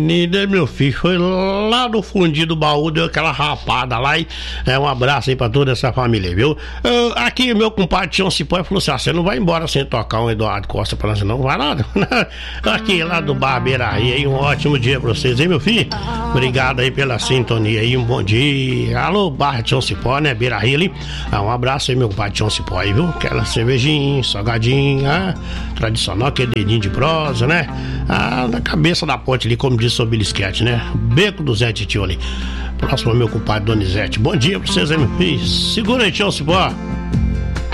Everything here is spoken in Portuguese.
Nida, meu filho, foi lá no fundinho do baú, deu aquela rapada lá e um abraço aí pra toda essa família, viu? Aqui, meu compadre Tião Cipó falou assim: você não vai embora sem tocar um Eduardo Costa pra nós, não vai nada. Aqui, lá do Bar Beira-Rio, aí, um ótimo dia pra vocês, hein, meu filho? Obrigado aí pela sintonia aí, um bom dia. Alô, Bar Tião Cipó, né, Beira-Rio ali. Um abraço aí, meu compadre Tião Cipó aí, viu? Aquela cervejinha, salgadinha, tradicional, aquele dedinho de prosa, né? Na cabeça da ponte ali, como disse o Bilisquete, né? Beco do Zé Titio ali. Próximo ao meu compadre Donizete. Bom dia pra vocês aí, meu filho. Segura aí, Tião Cipó.